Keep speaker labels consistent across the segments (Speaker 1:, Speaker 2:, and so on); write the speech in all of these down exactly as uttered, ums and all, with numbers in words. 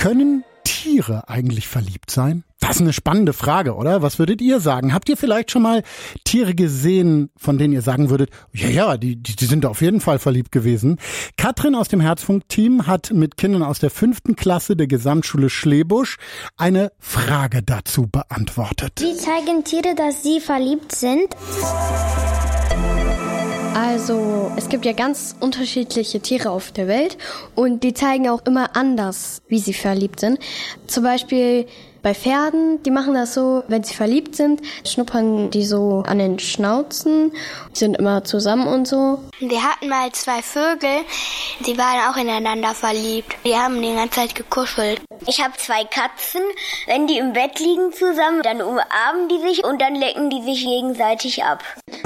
Speaker 1: Können Tiere eigentlich verliebt sein? Das ist eine spannende Frage, oder? Was würdet ihr sagen? Habt ihr vielleicht schon mal Tiere gesehen, von denen ihr sagen würdet, ja, ja, die, die, die sind auf jeden Fall verliebt gewesen? Katrin aus dem Herzfunk-Team hat mit Kindern aus der fünften Klasse der Gesamtschule Schlebusch eine Frage dazu beantwortet.
Speaker 2: Wie zeigen Tiere, dass sie verliebt sind?
Speaker 3: Also, es gibt ja ganz unterschiedliche Tiere auf der Welt und die zeigen auch immer anders, wie sie verliebt sind. Zum Beispiel bei Pferden, die machen das so, wenn sie verliebt sind, schnuppern die so an den Schnauzen, sind immer zusammen und so.
Speaker 2: Wir hatten mal zwei Vögel, die waren auch ineinander verliebt. Die haben die ganze Zeit gekuschelt. Ich habe zwei Katzen, wenn die im Bett liegen zusammen, dann umarmen die sich und dann lecken die sich gegenseitig ab.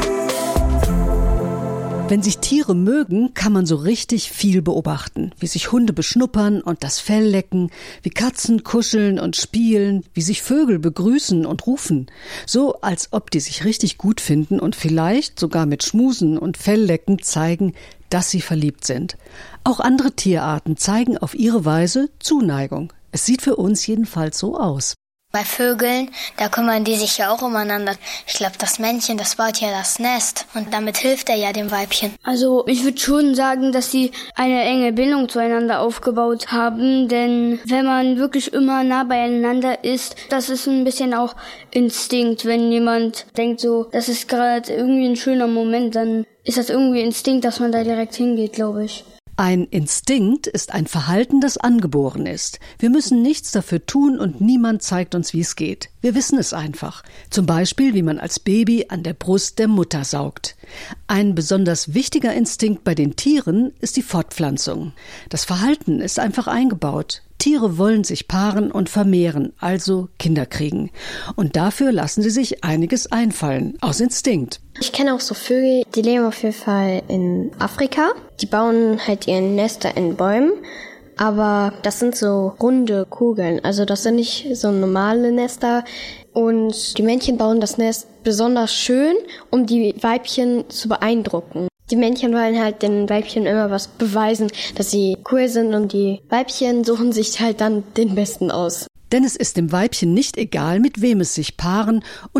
Speaker 4: Wenn sich Tiere mögen, kann man so richtig viel beobachten. Wie sich Hunde beschnuppern und das Fell lecken, wie Katzen kuscheln und spielen, wie sich Vögel begrüßen und rufen. So, als ob die sich richtig gut finden und vielleicht sogar mit Schmusen und Felllecken zeigen, dass sie verliebt sind. Auch andere Tierarten zeigen auf ihre Weise Zuneigung. Es sieht für uns jedenfalls so aus.
Speaker 2: Bei Vögeln, da kümmern die sich ja auch umeinander. Ich glaube, das Männchen, das baut ja das Nest und damit hilft er ja dem Weibchen.
Speaker 5: Also ich würde schon sagen, dass sie eine enge Bindung zueinander aufgebaut haben, denn wenn man wirklich immer nah beieinander ist, das ist ein bisschen auch Instinkt. Wenn jemand denkt so, das ist gerade irgendwie ein schöner Moment, dann ist das irgendwie Instinkt, dass man da direkt hingeht, glaube ich.
Speaker 4: Ein Instinkt ist ein Verhalten, das angeboren ist. Wir müssen nichts dafür tun und niemand zeigt uns, wie es geht. Wir wissen es einfach. Zum Beispiel, wie man als Baby an der Brust der Mutter saugt. Ein besonders wichtiger Instinkt bei den Tieren ist die Fortpflanzung. Das Verhalten ist einfach eingebaut. Tiere wollen sich paaren und vermehren, also Kinder kriegen. Und dafür lassen sie sich einiges einfallen, aus Instinkt.
Speaker 3: Ich kenne auch so Vögel, die leben auf jeden Fall in Afrika. Die bauen halt ihre Nester in Bäumen, aber das sind so runde Kugeln. Also das sind nicht so normale Nester. Und die Männchen bauen das Nest besonders schön, um die Weibchen zu beeindrucken. Die Männchen wollen halt den Weibchen immer was beweisen, dass sie cool sind und die Weibchen suchen sich halt dann den Besten aus.
Speaker 4: Denn es ist dem Weibchen nicht egal, mit wem es sich paaren und